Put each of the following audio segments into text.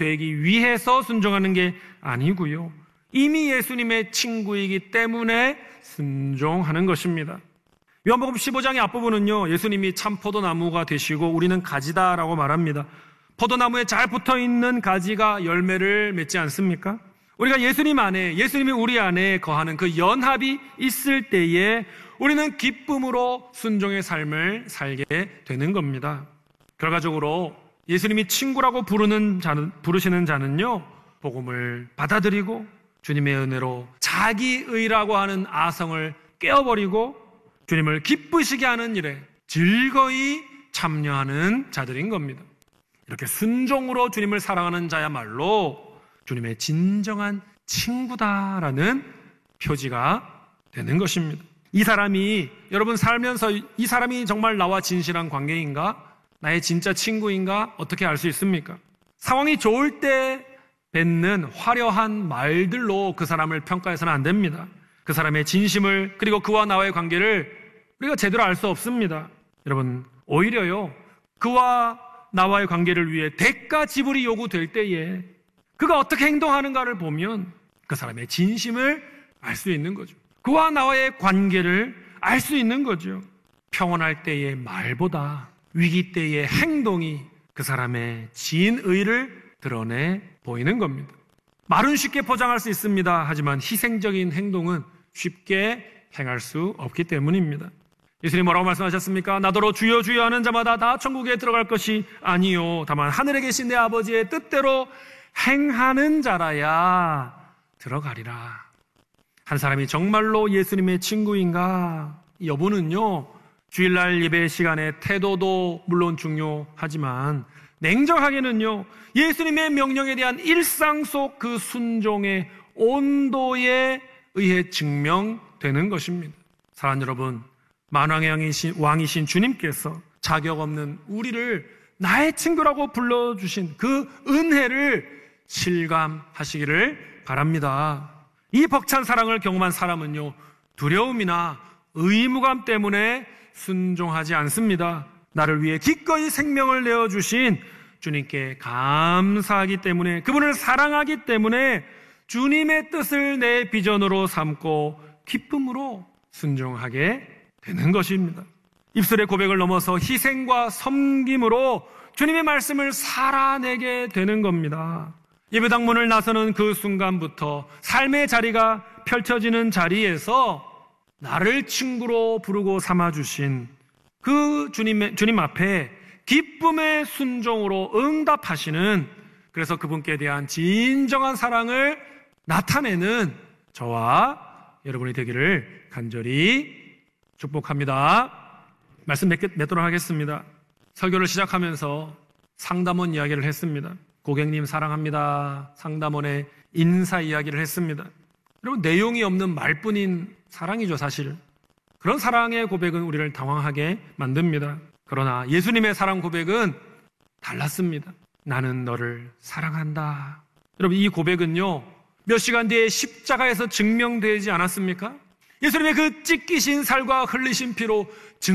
되기 위해서 순종하는 게 아니고요. 이미 예수님의 친구이기 때문에 순종하는 것입니다. 요한복음 15장의 앞부분은요, 예수님이 참 포도나무가 되시고 우리는 가지다라고 말합니다. 포도나무에 잘 붙어있는 가지가 열매를 맺지 않습니까? 우리가 예수님 안에, 예수님이 우리 안에 거하는 그 연합이 있을 때에 우리는 기쁨으로 순종의 삶을 살게 되는 겁니다. 결과적으로 예수님이 친구라고 부르시는 자는요, 복음을 받아들이고 주님의 은혜로 자기의라고 하는 아성을 깨어버리고 주님을 기쁘시게 하는 일에 즐거이 참여하는 자들인 겁니다. 이렇게 순종으로 주님을 사랑하는 자야말로 주님의 진정한 친구다라는 표지가 되는 것입니다. 이 사람이, 여러분 살면서 이 사람이 정말 나와 진실한 관계인가? 나의 진짜 친구인가? 어떻게 알 수 있습니까? 상황이 좋을 때 뱉는 화려한 말들로 그 사람을 평가해서는 안 됩니다. 그 사람의 진심을, 그리고 그와 나와의 관계를 우리가 제대로 알 수 없습니다. 여러분, 오히려요, 그와 나와의 관계를 위해 대가 지불이 요구될 때에 그가 어떻게 행동하는가를 보면 그 사람의 진심을 알 수 있는 거죠. 그와 나와의 관계를 알 수 있는 거죠. 평온할 때의 말보다 위기 때의 행동이 그 사람의 진의를 드러내 보이는 겁니다. 말은 쉽게 포장할 수 있습니다. 하지만 희생적인 행동은 쉽게 행할 수 없기 때문입니다. 예수님 뭐라고 말씀하셨습니까? 나더러 주여 주여 하는 자마다 다 천국에 들어갈 것이 아니요, 다만 하늘에 계신 내 아버지의 뜻대로 행하는 자라야 들어가리라. 한 사람이 정말로 예수님의 친구인가? 이 여부는요, 주일날 예배 시간의 태도도 물론 중요하지만 냉정하게는요, 예수님의 명령에 대한 일상 속 그 순종의 온도에 의해 증명되는 것입니다. 사랑하는 여러분, 만왕의 왕이신 주님께서 자격 없는 우리를 나의 친구라고 불러주신 그 은혜를 실감하시기를 바랍니다. 이 벅찬 사랑을 경험한 사람은요, 두려움이나 의무감 때문에 순종하지 않습니다. 나를 위해 기꺼이 생명을 내어주신 주님께 감사하기 때문에, 그분을 사랑하기 때문에 주님의 뜻을 내 비전으로 삼고 기쁨으로 순종하게 되는 것입니다. 입술의 고백을 넘어서 희생과 섬김으로 주님의 말씀을 살아내게 되는 겁니다. 예배당문을 나서는 그 순간부터 삶의 자리가 펼쳐지는 자리에서 나를 친구로 부르고 삼아주신 그 주님 앞에 기쁨의 순종으로 응답하시는, 그래서 그분께 대한 진정한 사랑을 나타내는 저와 여러분이 되기를 간절히 축복합니다. 말씀 맺도록 하겠습니다. 설교를 시작하면서 상담원 이야기를 했습니다. 고객님 사랑합니다. 상담원의 인사 이야기를 했습니다. 여러분, 내용이 없는 말뿐인 사랑이죠, 사실. 그런 사랑의 고백은 우리를 당황하게 만듭니다. 그러나 예수님의 사랑 고백은 달랐습니다. 나는 너를 사랑한다. 여러분, 이 고백은요, 몇 시간 뒤에 십자가에서 증명되지 않았습니까? 예수님의 그 찢기신 살과 흘리신 피로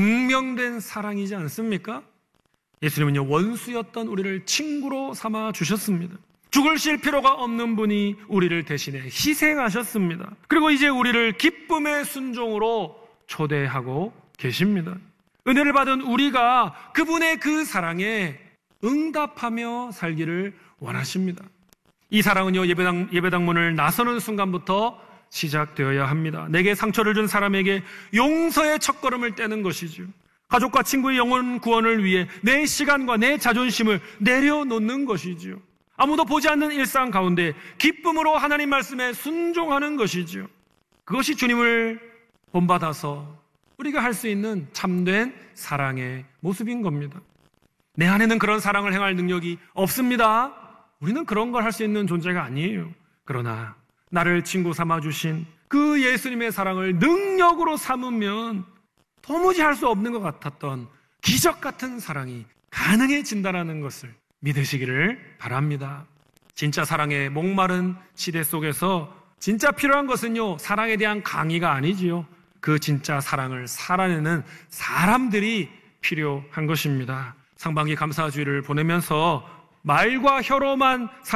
증명된 사랑이지 않습니까? 예수님은요, 원수였던 우리를 친구로 삼아 주셨습니다. 죽으실 필요가 없는 분이 우리를 대신해 희생하셨습니다. 그리고 이제 우리를 기쁨의 순종으로 초대하고 계십니다. 은혜를 받은 우리가 그분의 그 사랑에 응답하며 살기를 원하십니다. 이 사랑은요, 예배당문을 나서는 순간부터 시작되어야 합니다. 내게 상처를 준 사람에게 용서의 첫걸음을 떼는 것이죠. 가족과 친구의 영혼 구원을 위해 내 시간과 내 자존심을 내려놓는 것이죠. 아무도 보지 않는 일상 가운데 기쁨으로 하나님 말씀에 순종하는 것이죠. 그것이 주님을 본받아서 우리가 할 수 있는 참된 사랑의 모습인 겁니다. 내 안에는 그런 사랑을 행할 능력이 없습니다. 우리는 그런 걸 할 수 있는 존재가 아니에요. 그러나 나를 친구 삼아주신 그 예수님의 사랑을 능력으로 삼으면 도무지 할 수 없는 것 같았던 기적 같은 사랑이 가능해진다는 것을 믿으시기를 바랍니다. 진짜 사랑의 목마른 시대 속에서 진짜 필요한 것은요, 사랑에 대한 강의가 아니지요. 그 진짜 사랑을 살아내는 사람들이 필요한 것입니다. 상반기 감사주의를 보내면서 말과 혀로만